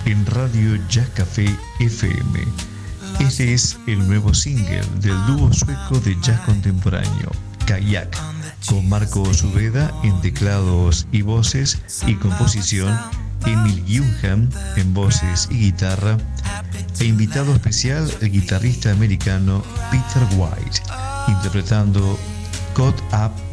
en Radio Jazz Café FM. Este es el nuevo single del dúo sueco de jazz contemporáneo, Kayak, con Marco Zubeda en teclados y voces y composición, Emil Jungham en voces y guitarra, e invitado especial el guitarrista americano Peter White, interpretando Caught Up